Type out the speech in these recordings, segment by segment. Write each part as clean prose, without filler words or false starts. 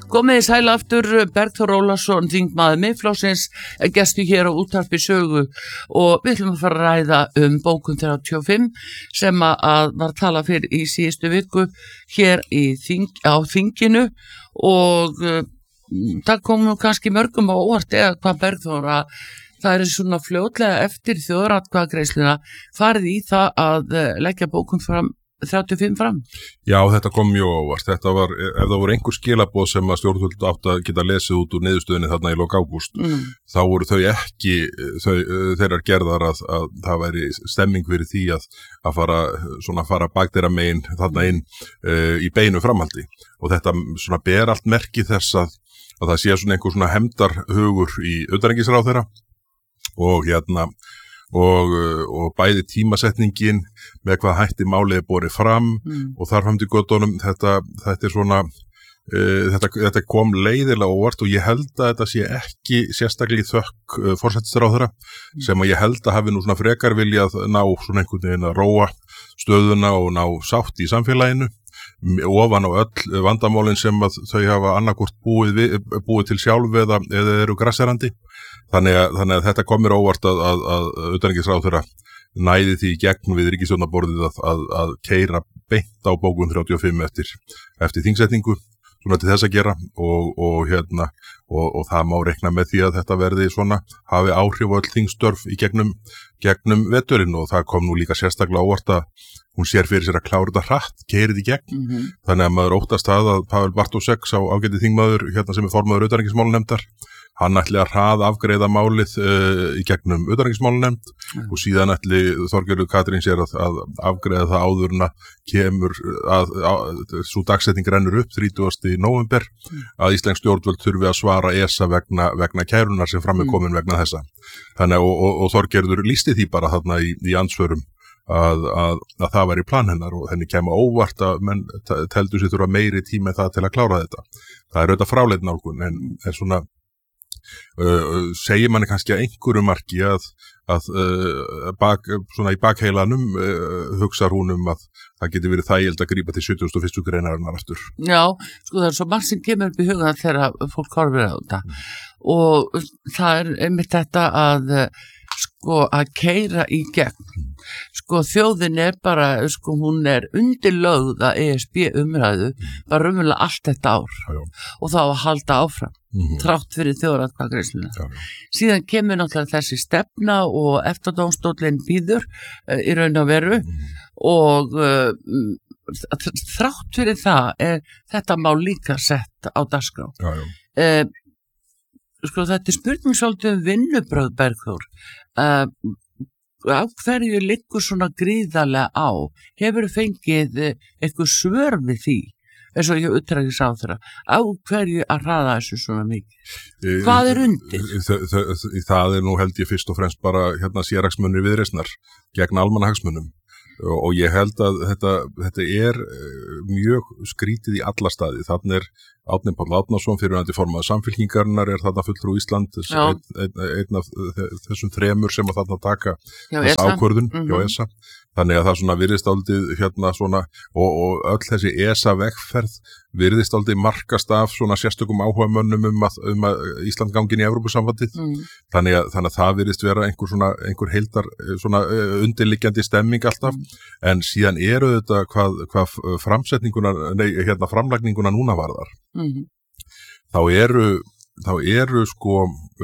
Komið sæl aftur, Bergþór Ólason, þingmaður Miðflokksins, gestu hér á Útvarpi Sögu og við ætlum að fara að ræða bókun 35 sem að var talað fyrir í síðustu viku hér á þinginu og það kom nú kannski mörgum á óvart eða hvað Bergþór að það svona fljótlega eftir þjóðaratkvæðagreiðsluna farið í það að leggja bókun 35 fram. Já, þetta kom mjög óvart. Þetta var, ef það voru einhver skilaboð sem að stjórnvöld átt að geta lesið út úr niðurstöðunni þarna í lok ágúst, þá voru þau ekki þeirrar gerðar að það væri stemming fyrir því að fara bakdyrra megin þarna inn í beinu framhaldi. Og þetta svona ber allt merki þess að það sé svona einhver svona hefndarhugur í utanríkisráðherra og bæði tímasetningin með hvað hætti málið borið fram og þar fram til göttunum þetta er svona þetta kom leiðilega óvart og ég held að þetta sé ekki sérstaklega í þökk forsætisráðherra sem að ég held að hafi nú svona frekar viljað ná svona einhvern veginn að róa stöðuna og ná sátt í samfélaginu ofan á öll vandamálin sem að þau hafa annarkvort búið til sjálf eða eru grasserandi. Þannig að þetta komir óvart að utanríkisráðherra næði því gegn við ríkisstjórnarborðið að keyra beint á bókun 35 eftir þingsetningu, svona til þess að gera og það má reikna með því að þetta verði svona, hafi áhrif á öll þingstörf í gegnum veturinn og það kom nú líka sérstaklega óvart að hún sér fyrir sér að klára þetta hratt, keyrið í gegn, þannig að maður óttast að Pavel Bartósek, sá ágæti þingmaður sem er formaður utanríkismálanefndar, hann ætli að afgreiða málið í gegnum utanríkismálanefnd og síðan ætli Þorgerður Katrín sér að afgreiða það áður en að kemur svo dagsetning rennur upp 30. nóvember að íslensk stjórnvöld þurfi að svara ESA vegna kærunar sem fram er komin vegna þessa. Þannig og Þorgerður lýsti því bara þarna í andsvörum að það væri plan hennar og henni kemur óvart að menn teldu sér þurfa meiri tíma en það til að klára þetta. Það er auðvitað fráleit nálgun en svona segir manni kannski að einhverju marki að svona í bakheilanum hugsar hún að það geti verið þægild að grípa til 71. greinarinnar aftur. Já, sko það er svo margt sem kemur upp í hugan þegar fólk horfir á þetta og það er einmitt þetta að keyra í gegn. Sko þjóðin er bara, hún er undirlögð að ESB umræðu bara raunverulega allt þetta ár og þá að halda áfram þrátt fyrir þjóðaratkvæðagreiðsluna. Síðan kemur náttúrulega þessi stefna og EFTA-dómstóllinn býður í raun og veru og þrátt fyrir það er þetta mál líka sett á dagskrá. Sko þetta er spurning svolítið vinnubrögð Bergþór. Á hverju liggur svona gríðarlega á? Hefur fengið eitthvað svör við því? Eins og ég utanríkisráðherra. Á hverju að hraða þessu svona mikið? Hvað er undir? Það er nú held ég fyrst og fremst bara sérhagsmunir Viðreisnar gegn almannahagsmunum. Og ég held að þetta er mjög skrítið í alla staði. Þannig er Árni Páll Árnason fyrrverandi formaður Samfylkingarinnar er þarna fulltrúi Ísland einn af þessum þremur sem að þarna taka þess ákvörðun hjá ESA. Þannig að það svona virðist aldrei svona og öll þessi ESA vegferð virðist aldrei markast af svona sérstökum áhugamönnum að Ísland gangin í Evrópusambandið. Þannig að það virðist vera einhver heildar svona undirliggjandi stemming alltaf en síðan eru þetta hvað framlagninguna núna varðar. Þá eru sko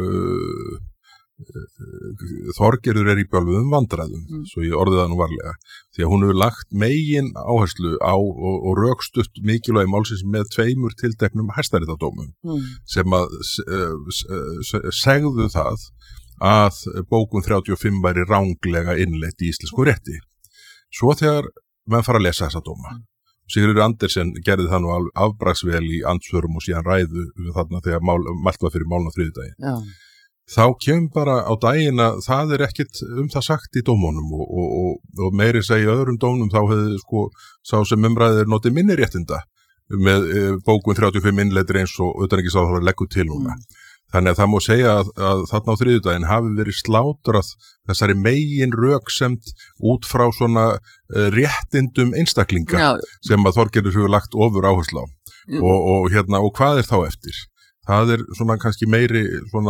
Þorgerður er í bjálfuðum vandræðum svo ég orðið það nú varlega því að hún hefur lagt megin áherslu á og rökstutt mikilvægi málsins með 2 tilteknum hæstaréttardómum sem að segðu það að bókun 35 væri ranglega innleitt í íslensku rétti. Svo þegar menn fara að lesa þessa dóma Sigurður Andersen gerði það nú afbraksvel í andsvörum og síðan ræðu þarna þegar mælt var fyrir málun á þriðjudaginn. Þá kemur bara á daginn að það er ekkit það sagt í dómunum og meiri segja öðrum dómnum þá hefði sá sem umræðir notið minni réttinda með bókun 35 innleiddir eins og utanríkisráðherra leggur til núna. Þannig að það má segja að þarna á þriðjudaginn hafi verið slátrað þessari megin röksemd út frá svona réttindum einstaklinga sem að Þorgerður hefur lagt ofur áherslu á. og hvað þá eftir? Það svona kannski meiri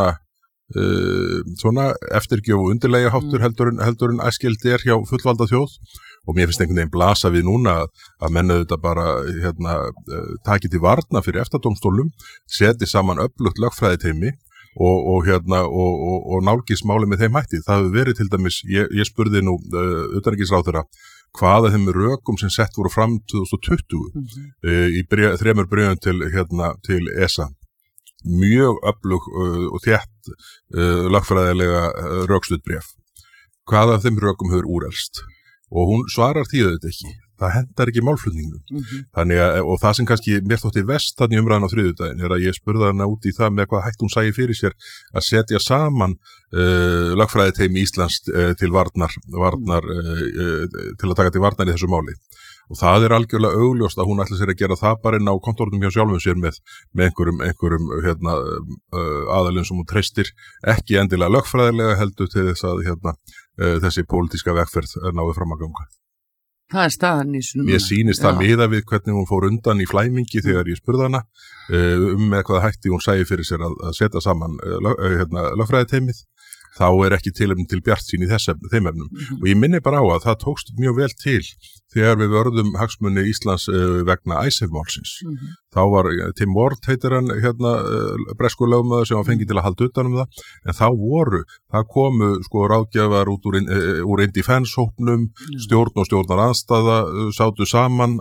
svona eftirgjöf og undirlega háttur heldur en æskildi hjá fullvalda þjóð og mér finnst einhvern veginn blasa við núna að menna þetta bara taki til varna fyrir EFTA-dómstólnum, seti saman öflugt lögfræðiteymi og nálgist máli með þeim hætti. Það hefur verið til dæmis, ég spurði nú utanríkisráðherra hvaða þeim rökum sem sett voru fram 2020 í 3 bréfum til ESA. Mjög öflug og þétt lögfræðilega rökstudd bréf. Hvaða af þeim rökum hefur úrelst? Og hún svarar því auðvitað ekki. Það hendar ekki málflutningnum. Þannig og það sem kannski mér þótti verst þannig umræðan á þriðjudaginn að ég spurði hana út í það með hvað hægt hún sæi fyrir sér að setja saman lögfræðiteymi Íslands til varnar til að taka til varnar í þessu máli. Og það algjörlega augljóst að hún ætla sér að gera það bara inn á kontornum hjá sjálfum sér með einhverjum aðalum sem hún treystir ekki endilega lögfræðilega heldur til þess að þessi pólitíska vegferð náði fram að ganga. Það staðan í svona. Mér sýnist það miðað við hvernig hún fór undan í flæmingi þegar ég spurði hana með hvaða hætti hún sæi fyrir sér að setja saman lögfræðiteymið. Þá ekki tilefni til bjartsýn í þeim efnum. Og ég minni bara á að það tókst mjög vel til þegar við vörðum hagsmuni Íslands vegna ICEF-málsins. Þá var Tim Ward, heitir hann, breskur lögmaður sem var fengið til að halda utan það, en það komu ráðgjafar út úr Indefense-hópnum, stjórn og stjórnarandstaða, sátu saman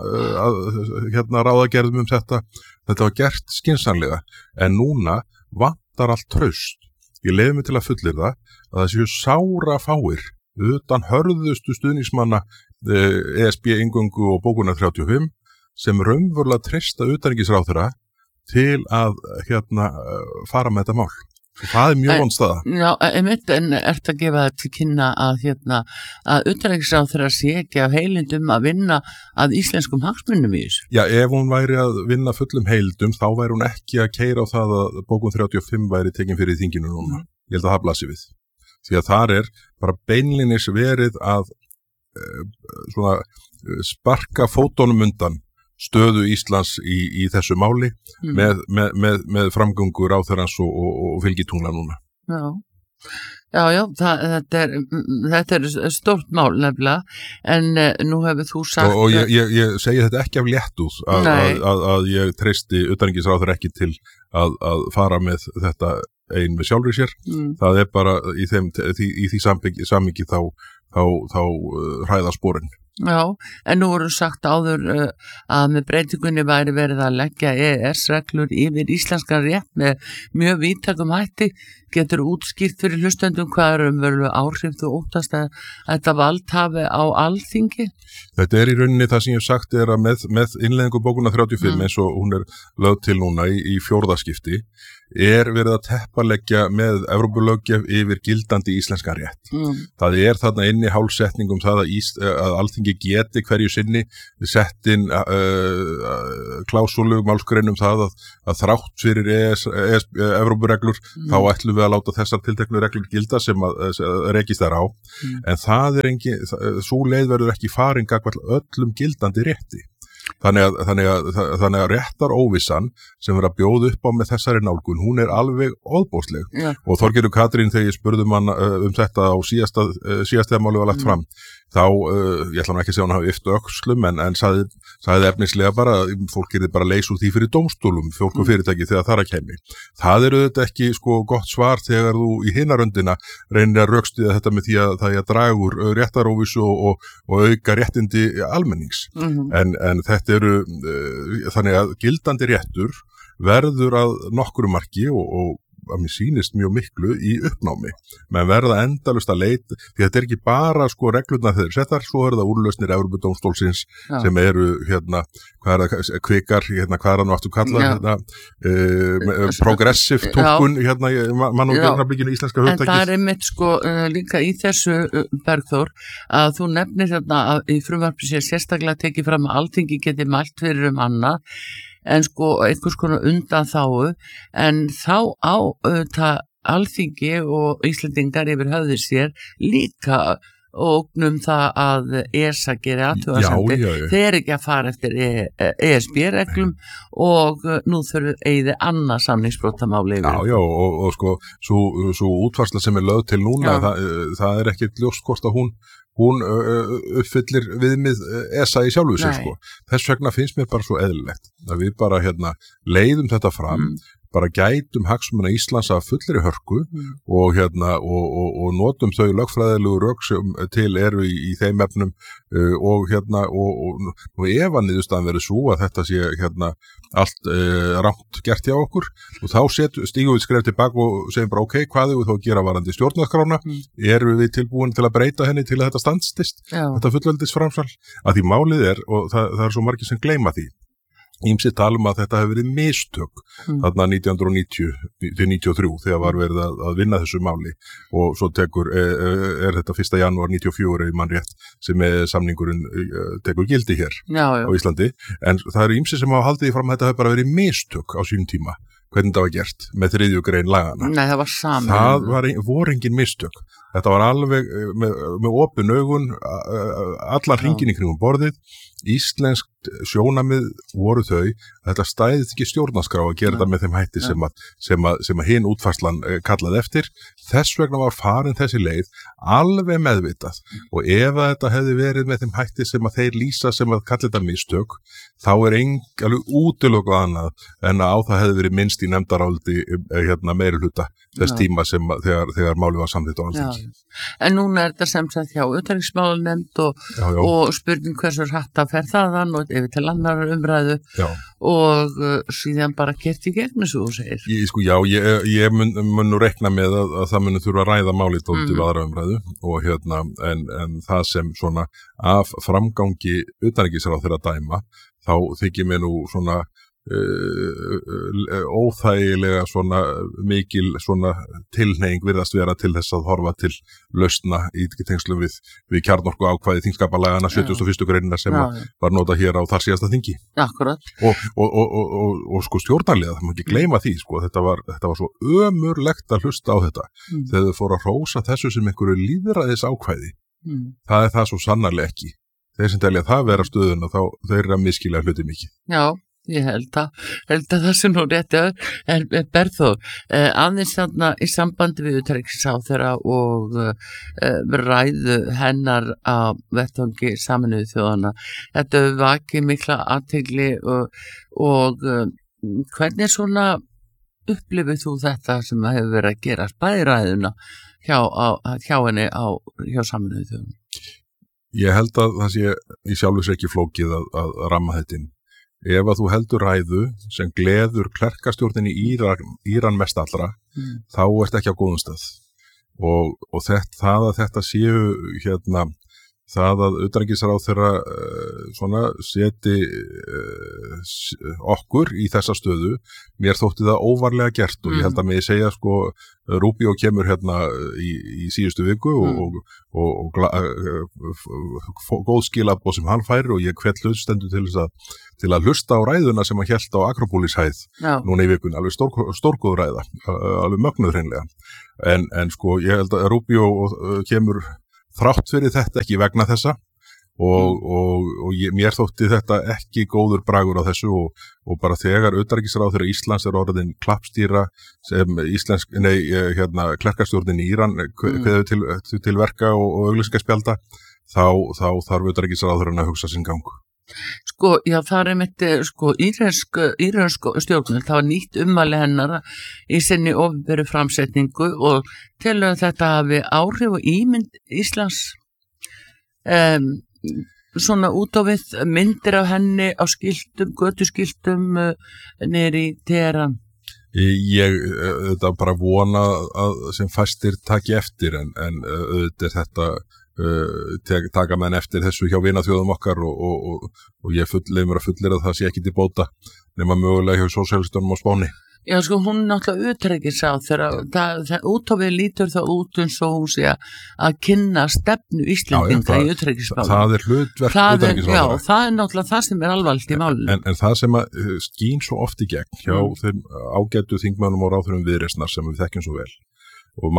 ráðagerðum þetta. Þetta var gert skynsamlega, en núna vantar allt traust. Ég leyfi mig til að fullyrða að það séu sára fáir utan hörðustu stuðningsmanna ESB-inngöngu og bókunar 35 sem raunverulega treysta utanríkisráðherra til að fara með þetta mál. Það mjög vond staða. Já, einmitt, en ert að gefa það til kynna að utanríkisráðherra sé ekki af heilindum að vinna að íslenskum hagsmunum í þessu? Já, ef hún væri að vinna fullum heilindum, þá væri hún ekki að keyra á það að bókun 35 væri tekin fyrir þinginu núna. Ég held að það blasi við. Því að þar bara beinlinis verið að sparka fótunum undan stöðu Íslands í þessu máli með framgöngu ráðherrans og fylgitungla núna. Já, þetta stórt mál nefnilega, en nú hefur þú sagt... Og ég segi þetta ekki af léttúð að ég treysti utanríkisráðherra ekki til að fara með þetta ein með sjálfri sér. Það bara í því samhengi þá hræða sporin. Já, en nú voru sagt áður að með breytingunni væri verið að leggja EES-reglur yfir íslenskan rétt með mjög víðtækum hætti. Getur útskýrt fyrir hlustendum hvað raunveruleg áhrif þú óttast að þetta vald hafi á Alþingi? Þetta í rauninni það sem ég hef sagt að með innleiðingu bókunar 35 eins og hún lögð til núna í 4. skipti verið að teppaleggja með Evrópulöggjöf yfir gildandi íslenskan rétt. Það þarna inni hálfsetning það að Alþingi geti hverju sinni sett inn klásúlu málsgreinum það að þrátt fyrir Evrópureglur þá ætlum við að láta þessar tilteknu reglur gilda sem rekist þar á. En það sú leið verður ekki farin gagnvart öllum gildandi rétti. Þannig að réttaróvissan sem að bjóða upp á með þessari nálgun, hún alveg óðbóðsleg. Og Þorgerður Katrín þegar ég spurði hann þetta á síðasta máli var lagt fram, þá, ég ætla nú ekki að segja hann hafi yftu öxlum, en sagði efnislega bara að fólk bara leysa úr því fyrir dómstólum, fólk og fyrirtæki þegar það kemur. Það auðvitað ekki gott svar þegar þú í hinna röndina reynir að rökstyðja þetta með því að það draga úr réttaróvissu og auka réttindi almennings. En þetta þannig að gildandi réttur verður að nokkru marki og að mér sýnist mjög miklu í uppnámi. Menn verða endalaust að leita, því þetta ekki bara reglurnar þeir settar, svo það úrlausnir Evrópudómstólsins sem kvikar, hvað nú aftur kalla, progressive túlkun, mann og gerðnablikinu íslenska hugtakið. En það einmitt líka í þessu Bergþór, að þú nefnir að í frumvarpi sér sérstaklega tekið fram að Alþingi geti mælt fyrir annað, en einhvers konar undanþágu, en þá á Alþingi og Íslendingar yfir höfði sér líka ógnum það að ESA gerir athugasemdir. Þeir ekki að fara eftir ESB-reglum og nú þurfum eigið annað samningsbrotamáli yfir. Já, og sko, svo útvarsla sem lögð til núna, það ekkert ljóst hvort að hún uppfyllir viðmið ESA í sjálfu sig, sko. Þess vegna finnst mér bara svo eðlilegt að við bara leiðum þetta fram, bara gætum hagsmuna Íslands af fullri hörku og notum þau lögfræðilegu rök sem til eru í þeim efnum og ef að niðurstaðan verður svo að þetta sé allt rangt gert hjá okkur og þá stígum við skref tilbaka og segjum bara ok, hvað við þá að gera varandi stjórnarskrána, erum við tilbúin til að breyta henni til að þetta standstist, þetta fullveldisframsal, að því málið og það er svo margir sem gleyma því. Ýmsir tala að þetta hefur verið mistök þarna 1990-93 þegar var verið að vinna þessu máli og svo er þetta 1. janúar 94 í mannrétt sem samningurinn tekur gildi hér á Íslandi, en það eru ýmsir sem hafa haldið í fram að þetta hefur bara verið mistök á sínum tíma, hvernig það var gert með 3. grein lagana. Nei, það var saman. Það voru engin mistök. Þetta var alveg með opin augun, allan hringinn í kringum borðið. Íslensk sjónamið voru þau að þetta stæðið ekki stjórnarskrá að gera þetta með þeim hætti sem að hinn útfærslan kallaði eftir. Þess vegna var farin þessi leið alveg meðvitað og ef að þetta hefði verið með þeim hætti sem að þeir lýsa sem að kalla þetta mistök, þá alveg útilokað annað en að á það hefði verið minnst í nefndaráliti meirihluta þess tíma sem þegar málið var samþykkt á Alþingi. En núna þetta sem sagt hjá utanríkismálanefnd og spurning hversu hratt að fer þaðan og yfir til annar umræðu og síðan bara gert í gegn þessu og segir. Ég mun nú rekna með að það muni þurfa að ræða málið til aðra umræðu og en það sem svona af framgangi utanríkisráðherra dæma, þá þykir mér nú svona óþægilega svona mikil svona tilhneiging virðast vera til þess að horfa til lausna í tengslum við kjarnorku ákvæði þingskapalagana 71. greinina sem var notað hér á þar síðasta þingi. Akkurat. Og sko stjórnarliða, það má ekki gleyma því, sko, þetta var svo ömurlegt að hlusta á þetta þegar þau fóru að hrósa þessu sem einhverju lýðræðis ákvæði. Það er það svo sannarlega ekki. Þeir sem telja það vera stöðuna, þá þeir eru að miskilja hluti mikið. Já. Ég held að það sem nú rétt en Berþór, aðeins þarna í sambandi við utanríkisráðherra og ræðu hennar á vettvangi Sameinuðu þjóðanna, þetta vakið mikla athygli og hvernig svona upplifir þú þetta sem hefur verið að gera bæði ræðuna hjá henni hjá Sameinuðu þjóðanna? Ég held að það sé í sjálfu sér ekki flókið að ramma þetta inn. Ef að þú heldur ræðu sem gleður klerkastjórnin í Íran mest allra, þá ert ekki á góðum stað. Og það að þetta séu það að utanríkisráðherra svona seti okkur í þessa stöðu, mér þótti það óvarlega gert og ég held að mig segja sko Rubio kemur í síðustu viku og góð skilabóð sem hann færir og ég hvet hlutstendur til að hlusta á ræðuna sem hann hélt á Akropólishæð núna í vikun, alveg stórgóð ræða, alveg mögnuð hreinlega. En sko ég held að Rubio kemur þrátt fyrir þetta ekki vegna þessa og mér þótti þetta ekki góður bragur á þessu og bara þegar utanríkisráðherra Íslands er orðin klappstýra sem klerkastjórnin í Íran kveður til verka og auglýsingaspjalda, þá þarf utanríkisráðherrann að hugsa sinn gang. Sko, já, það einmitt, írönsk stjórnvöld, það var nýtt ummæli hennar í sinni opinberu framsetningu og telur að þetta hafi áhrif og ímynd Íslands svona út á við myndir af henni á skiltum, götuskiltum niður í Teheran. Ég þetta bara vona að sem fæstir taki eftir en auðvitað er þetta taka menn eftir þessu hjá vinaþjóðum okkar og ég leið mér að fullera að það sé ekki til bóta nema mögulega hjá sósíalistunum á Spáni. Já, sko, hún er náttúrulega utanríkisráðherra, út á við lítur það út eins og hún sé að kynna stefnu Íslendinga í utanríkismálum. Það er hlutverk utanríkisráðherra. Já, það er náttúrulega það sem er alvarlegt í málinu. En það sem skín svo oft í gegn hjá þeim ágætu þingmönnum og ráðherrum Viðreisnar sem við þekkjum svo vel, og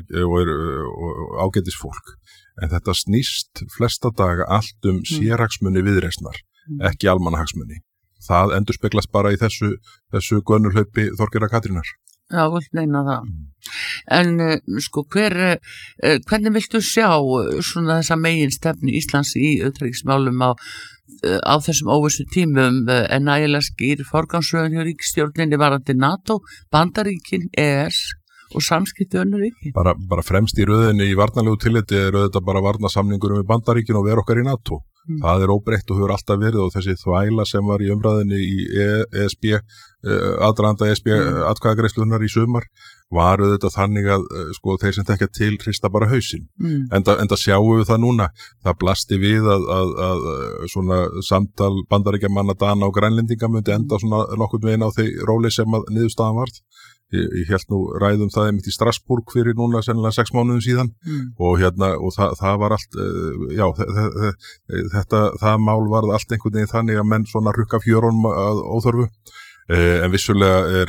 ágætis fólk. En þetta snýst flesta daga allt sérhagsmuni viðreisnar, ekki almannahagsmuni. Það endurspeglast bara í þessu gönnulhlaupi Þorgerðar Katrínar. Já, vilt meina það. En sko, hvernig viltu sjá svona þessa meginstefnu Íslands í utanríkismálum á þessum óvissu tímum, nægilega skýr forgangsröðun hjá ríkisstjórninni varðandi NATO, Bandaríkin, ES og samskipti önnur ríki? Bara fremst í röðinni í varnarlegu tilliti þetta bara varnarsamningurum við Bandaríkin og vera okkar í NATO. Það óbreytt og hefur alltaf verið og þessi þvæla sem var í umræðinni í ESB, aðdraganda ESB atkvæðagreiðslunnar í sumar, var þetta þannig að sko þeir sem þekkja til hrista bara hausinn. Enda sjáum við það núna. Það blasti við að svona samtal Bandaríkjamanna, Dana og Grænlendinga myndi enda svona nokkurn veginn á þeir róli sem að niðurstaðan varð. Ég held nú ræðum það einmitt í Strasbourg fyrir núna sennilega 6 mánuðum síðan og það var allt, það mál varð allt einhvern veginn þannig að menn svona rukka fjörunum að óþörfu. En vissulega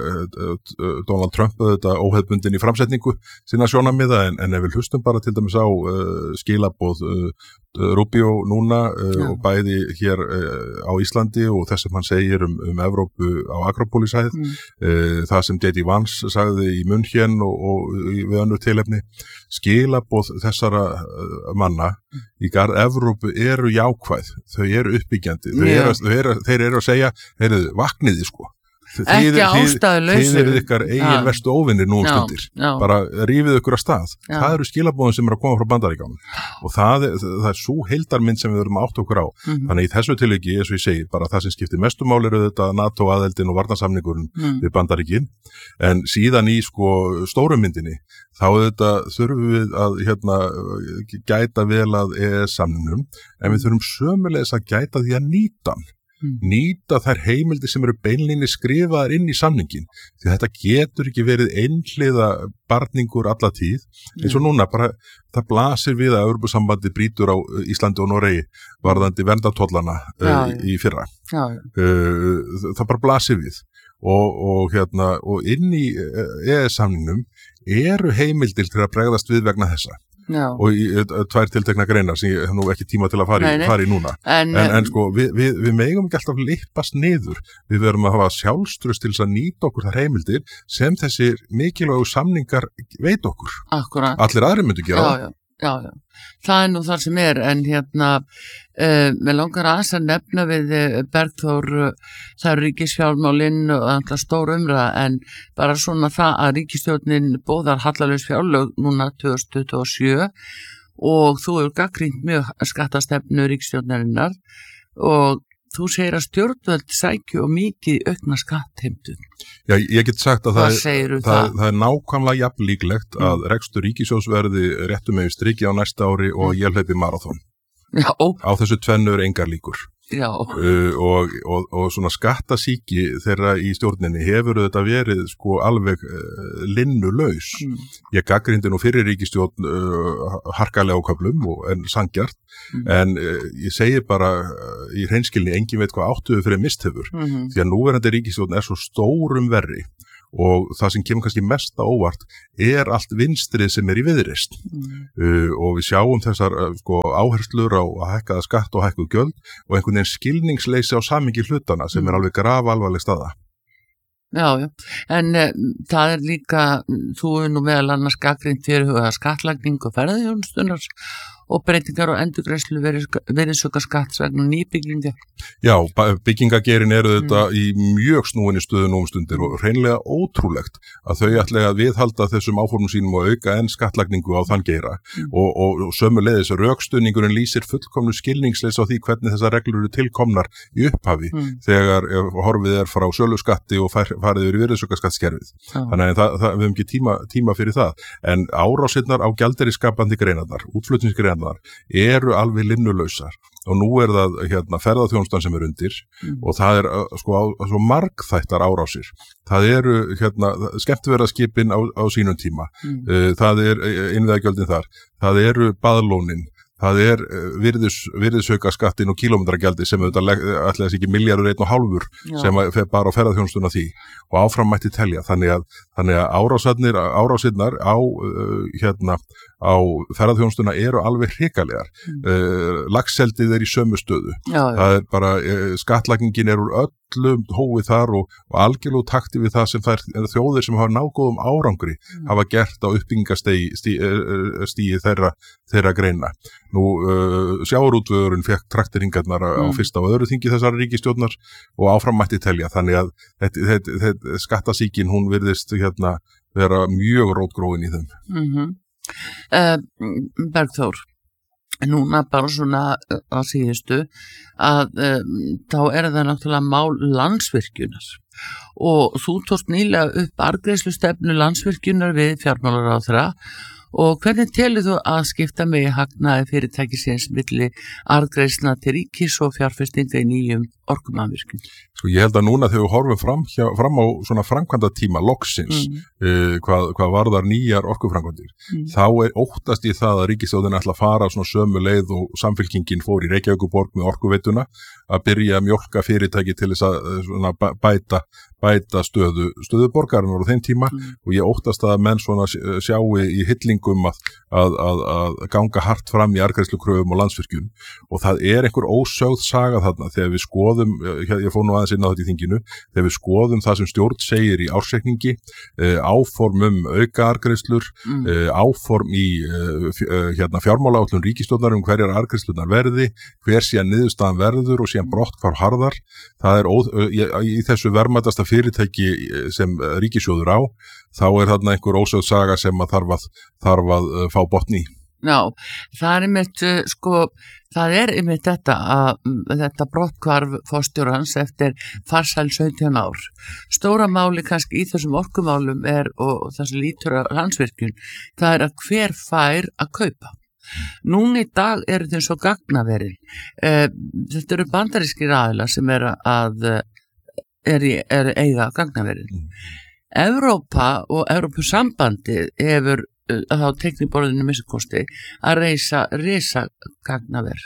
Donald Trump þetta óhefbundin í framsetningu sinna sjónarmiða en ef við hlustum bara til dæmis á skilaboð Rubio núna og bæði hér á Íslandi og þess sem hann segir Evrópu á Akropólishæð, það sem J.D. Vance sagði í München og við önnur tilefni, skilaboð þessara manna í garð Evrópu eru jákvæð, þau eru uppbyggjandi, þeir eru að segja, vakniði sko. Ekki ástæðulausir. Þið eru ykkar eigin verstu óvinnir nú stundir. Bara rífið ykkur að stað. Það eru skilabóðin sem eru að koma frá Bandaríkjunum. Og það er svo heildarmynd sem við erum átt okkur á. Þannig í þessu tilviki, eins og ég segi, bara það sem skiptir mestu máli eru þetta NATO aðeldin og varnarsamningurinn við Bandaríkin. En síðan í sko stóru myndinni, þá þurfum við að gæta vel að EES-samningnum, en við þurfum sömulegis að gæta því að nýta þær heimildir sem eru beinlínis skrifaðar inn í samningin, því þetta getur ekki verið einhliða barningur alla tíð, eins og núna bara það blasir við að Evrópusambandið brýtur á Íslandi og Noregi varðandi verndartollana í fyrra. Það bara blasir við og inn í EES-samningnum eru heimildir til að bregðast við vegna þessa. Og í 2 tiltekna greinar sem ég hef nú ekki tíma til að fara í núna. En sko, við megum ekki alltaf lippast niður. Við verum að hafa sjálfstrust til þess að nýta okkur þær heimildir sem þessi mikilvægu samningar veit okkur. Akkurat. Allir aðrir myndu gera það. Já. Það nú þar sem en mér langar aðeins að nefna við Bergþór, það eru ríkisfjármálin og alltaf stór umræða, en bara svona það að ríkisstjórnin boðar hallalaus fjárlög núna 2027 og þú hefur gagnrýnt mjög skattastefnu ríkisstjórnarinnar og þú segir að stjórnvöld sækju og mikið aukna skattheimtu. Já, ég get sagt að það er nákvæmlega jafn líklegt að rekstur ríkissjóðs verði réttum með striki á næsta ári og ég hleypi marathon. Já. Á þessu tvennu eru engar líkur. Já. Og svona skattasíki þeirra í stjórninni hefur þetta verið sko alveg linnulaus. Ég gagnrýndi nú fyrir ríkisstjórn harkalega á köflum en sanngjarnt, en ég segi bara í hreinskilni engin veit hvað áttuðu fyrir misthefur, því að núverandi ríkisstjórn er svo stórum verri og það sem kemur kannski mest á óvart allt vinstrið sem í viðreisn og við sjáum þessar sko, áherslur á að hækkaða skatt og hækkuð gjöld og einhvern veginn skilningsleysi á samhengi hlutana sem alveg grafalvarleg staða. Já, en það líka, þú nú meðal annars gagnrýnt fyrirhugaða skattlagning og ferðaþjónustunnar og breytingar og endurgreiðslu virðisaukaskatts vegna nýbygginga. Já, byggingagerin eru þetta í mjög snúinni stöðu nú stundir og hreinlega ótrúlegt að þau ætli að viðhalda þessum áformum sínum og auka enn skattlagningu á þann geira og sömuleiðis rökstuðningurinn lýsir fullkomnu skilningsleys á því hvernig þessar reglur eru tilkomnar í upphafi þegar horfið frá söluskatti og farið yfir virðisaukaskattskerfið. Þannig að við höfum ekki tíma fyrir það. En árásirnar á gjaldeyrisskapandi greinarnar, útflutningsgreinarnar eru alveg linnulausar og nú það ferðaþjónustan sem undir og það svo margþættar árásir. Það eru skemmtiferðaskipin á sínum tíma, það innviðagjöldin þar, það eru baðlónin, það virðisaukaskattin og kílómetragjaldi sem auðvitað ætli þessi ekki milljarður 1,5 sem fer bara á ferðaþjónustuna því og áfram mætti telja. Þannig að árásirnar á ferðaþjónustuna eru alveg hrikalegar. Laxeldið í sömu stöðu. Það bara, skattlagningin úr öllum hófi þar og algjörlega takti við það sem þær þjóðir sem hafa nágóðum árangri hafa gert á uppbyggingastigi þeirra greina. Nú, sjávarútvegurinn fekk trakteringarnar á fyrsta og öðru þingi þessara ríkisstjórnar og áfram mætti telja. Þannig að þetta skattasíkin, hún virðist vera mjög rótgróin í þeim. Bergþór, núna bara svona á síðustu að þá það náttúrulega mál Landsvirkjunar og þú tókst nýlega upp arðgreiðslustefnu Landsvirkjunar við fjármálaráðherra og hvernig telur þú að skipta megi hagnaði fyrirtækisins milli arðgreiðslna til ríkis og fjárfestinga í nýjum orkumannvirkjum? Sko ég held að núna þegar við horfum fram á svona framkvæmda tíma loksins, hvað varðar nýjar orkuframkvæmdir, þá óttast í það að ríkisstjórnin ætla að fara svona sömu leið og Samfylkingin fór í Reykjavíkurborg með orkuveituna að byrja að mjólka fyrirtæki til þess að svona bæta stöðu borgarinnar á þeim tíma og ég óttast að menn svona sjáu í hillingum að ganga hart fram í arðgreiðslukröfum og Landsvirkjun og það einhver ósögð saga þarna þegar við skoðum, ég fór nú aðeins inn á þetta í þinginu, þegar við skoðum það sem stjórn segir í ársreikningi, áform auka arðgreiðslur, áform í fjármálaáætlun ríkisstjórnar hverjar arðgreiðslurnar verði, hver síðan niðurstaðan verður og síðan brotthvarf harðar. Það í þessu verðmætasta fyrirtæki sem ríkissjóður á, þá þarna einhver ósögð saga sem að þarf að fá botn í. Já, það einmitt, það einmitt þetta brotthvarf forstjórans eftir farsæl 17 ár. Stóra máli kannski í þessum orkumálum og þessi lítur að Landsvirkjun, það að hver fær að kaupa. Núna í dag þetta svo gagnaverin. Þetta eru bandarískir aðilar sem eiga gagnaverin. Evrópa og Evrópusambandið hefur þá tekniborðinu minnstakosti að reisa gagnaver.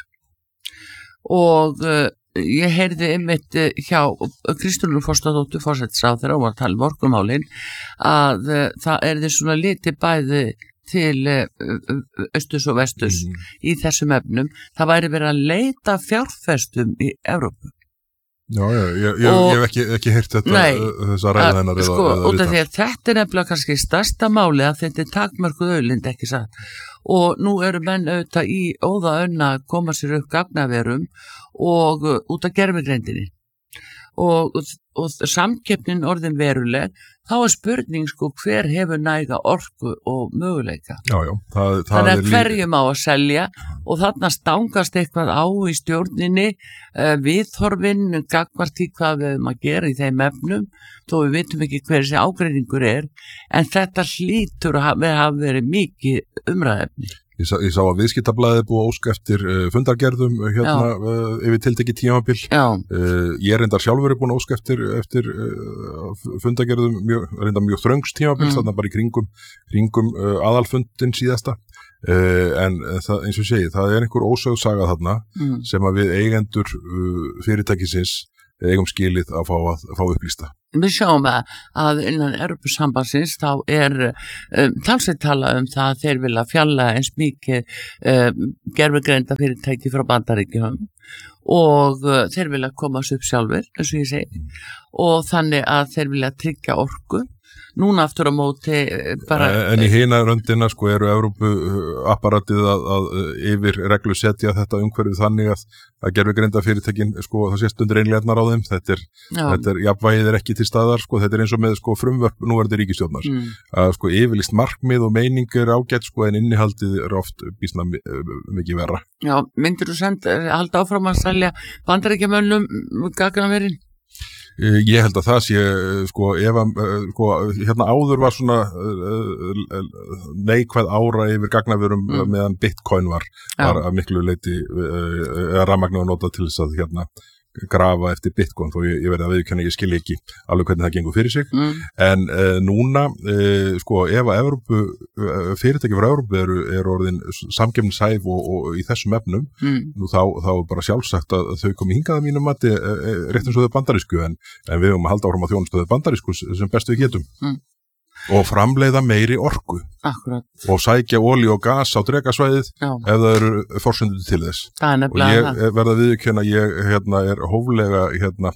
Og ég heyrði einmitt hjá Kristrúnu Frostadóttur forsætisráðherra og var að tala um orkumálin að það svona litið bæði til austurs og vesturs í þessum efnum. Það væri verið að leita fjárfestum í Evrópu. Já, ég hef ekki heyrt þessa ræða hennar út af því að þetta nefnilega kannski stærsta máli að þetta takmörkuð auðlind ekki satt og nú eru menn auðvitað í óða önna að koma sér upp gagnaverum og út af gervigreindinni og samkeppnin orðin veruleg þá spurning hver hefur næga orku og möguleika. Þannig að hverjum á að selja og þarna stangast eitthvað á í stjórninni viðhorfin gagnvart í hvað við höfum að gera í þeim efnum þó við vitum ekki hver þessi ágreiningur en þetta hlýtur að hafa verið mikið umræðefni. Ég sá að Viðskiptablaðið búið að óska eftir fundargerðum yfir tiltekið tímabil. Ég reyndar sjálfur búin að óska eftir fundargerðum mjög þröngs tímabil, þarna bara í kringum aðalfundin síðasta. En það, eins og segi, það einhver ósögð saga þarna sem að við eigendur fyrirtækisins eigum skilið að fá upplýsta. Við sjáum að innan Evrópusambandsins þá talsveit tala það að þeir vilja fjalla eins mikið gervigreinda fyrirtæki frá Bandaríkjunum og þeir vilja komast upp sjálfur, eins og ég segi, og þannig að þeir vilja tryggja orku. Núna aftur á móti bara... En í hina röndina eru Evrópuapparatið að yfir reglu setja þetta umhverfið þannig að gervigreinda fyrirtækin það sést undir einlegarnar á þeim. Þetta jafnvægið ekki til staðar, þetta eins og með frumvörp núverandi ríkisstjórnar. Yfirlýst markmið og meining ágætt en innihaldið oft býsna mikið verra. Já, myndir þú halda áfram að selja Bandaríkjamönnum gagnaverin? Ég held að það sé, hérna áður var svona neikvæð ára yfir gagnaverum meðan Bitcoin var að miklu leyti rafmagn og nota til þess að grafa eftir Bitcoin, þó ég verði að viðurkenna, ég skilji ekki alveg hvernig það gengur fyrir sig, en núna, sko, ef að fyrirtæki frá Evrópu eru orðin samkeppnishæf og í þessum efnum, nú þá er bara sjálfsagt að þau komi hingað að mínum mati rétt eins og þau bandarísku, en við höfum að halda áfram að þjónustu þau bandarísku sem best við getum. Og framleiða meiri orku. Akkurat. Og sækja olíu og gas á Drekasvæðið ef það eru forsendur til þess. Það er nefnilega það. Og ég verða að viðurkenna, ég er hóflega,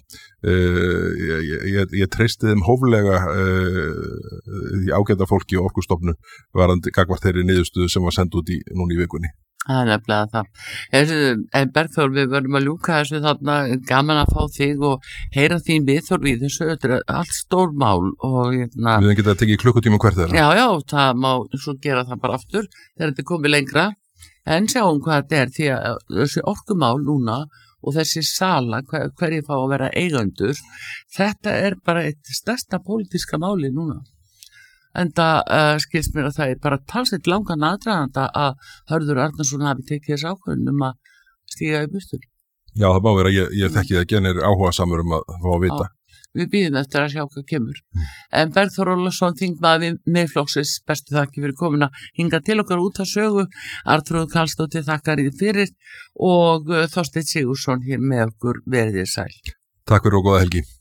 ég treysti þeim hóflega í ágæta fólki og orkustofnun varandi gagnvart þeirri niðurstöðu sem var send út núna í vikunni. Það er nefnilega það. En Bergþór, við verðum að ljúka þessu þarna, gaman að fá þig og heyra þín viðþorf í þessu, þetta er allt stór mál og Við getum að tekið klukkutíma hvert þeirra. Já, það má svo gera það bara aftur þegar þetta er komið lengra, en sjáum hvað þetta er, því að þessi orkumál núna og þessi sala, hverju fá að vera eigendur, þetta er bara eitt stærsta pólitíska máli núna. En það skilst mér að það er bara talsveit langan aðdraganda að Hörður Arnarsson hafi tekið þess ákvörðun að stíga í bustur. Já, það má vera, ég þekki það genir áhuga samur að fá að vita. Við býðum eftir að sjá hvað kemur. En Bergþór Ólason, þingmaður Miðflokksins, bestu þakki fyrir komuna hinga til okkar út að sögu. Arnþrúður Karlsdóttir þakkar í fyrir og Þorsteinn Sigurðsson hér með okkur, verið þér sæl. Takk fyrir og góða helgi.